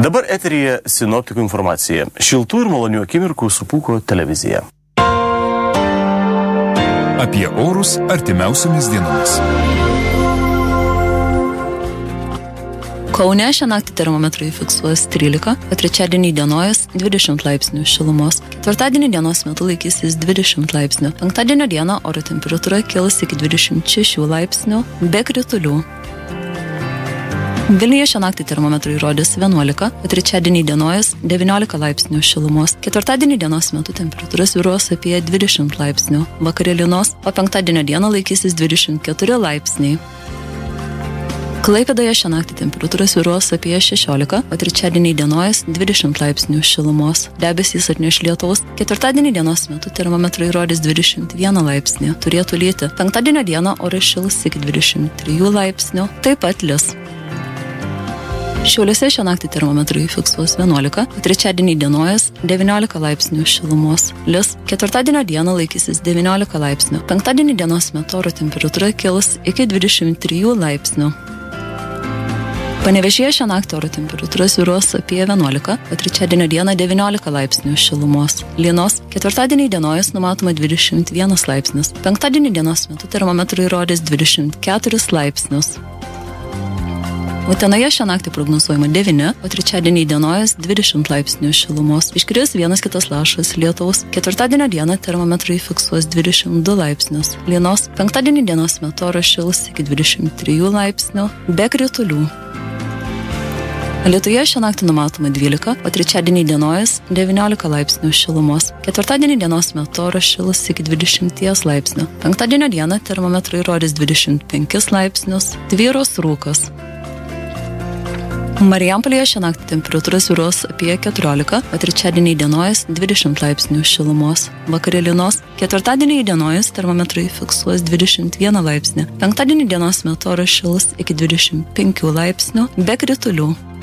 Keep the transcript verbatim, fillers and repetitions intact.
Dabar eteryje sinoptikų informacija. Šiltų ir malonių akimirkų su Pūko televizija. Apie orus artimiausiomis dienomis. Kaune šią naktį termometrai fiksuos trylika, o trečiadienį dienojas dvidešimt laipsnių šilumos. Ketvirtadienį dienos metu laikysis dvidešimt laipsnių. Penktadienio dieną oro temperatūra kils iki dvidešimt šešių laipsnių be kritulių. Vilniuje šią naktį termometrai rodys vienuolika, o trečiadienį dienojas devyniolika laipsnių šilumos. Ketvirtadienį dienos metu temperatūra svyruos apie dvidešimt laipsnių. Vakare lynos, o penktadienio dieną laikysis dvidešimt keturi laipsniai. Klaipėdoje šią naktį temperatūra svyruos apie šešiolika, o trečiadienį dienojas dvidešimt laipsnių šilumos. Debesys atneš lietaus. Ketvirtadienį dienos metu termometrai rodys dvidešimt vieną laipsnį. Turėtų lyti. Penktadienio dieną oras šils iki dvidešimt trijų laipsnių. Taip pat lis. Šiauliuose šią naktį termometrai fiksuos vienuolika, o trečiadienį dienojas devyniolika laipsnių šilumos. Lis. Ketvirtadienio dieną laikysis devyniolika laipsnių. Penktadienį dienos metu oro temperatūra kils iki dvidešimt trijų laipsnių. Panevėžyje šią naktį oro temperatūra svyruos apie vienuolika, o trečiadienio dieną devyniolika laipsnių šilumos. Lynos. Ketvirtadienį dienojas numatoma dvidešimt vienas laipsnis. Penktadienį dienos metu termometrai rodys dvidešimt keturis laipsnius. Utenoje šią naktį prognozuojama devyni, o trečiadienį dienojas dvidešimt laipsnių šilumos. Iškris vienas kitas lašas lietaus. Ketvirtadienio dieną termometrai fiksuos dvidešimt du laipsnius. Lynos. Penktadienį dienos metu oras šils iki dvidešimt trijų laipsnių be kritulių. Alytuje šią naktį numatoma dvylika, o trečiadienį dienojas devyniolika laipsnių šilumos. Ketvirtadienį dienos metu oras šils iki dvidešimt laipsnių. Penktadienio dieną termometrai rodys dvidešimt penkis laipsnius. Tvyros rūkas. Marijampolėje šią naktį temperatūra svyruos apie keturiolika, o trečiadienį dienojas dvidešimt laipsnių šilumos. Vakare lynos. Ketvirtadienį dienojas termometrai fiksuos dvidešimt vieną laipsnį. Penktadienį dienos metu oras šils iki dvidešimt penkių laipsnių be kritulių.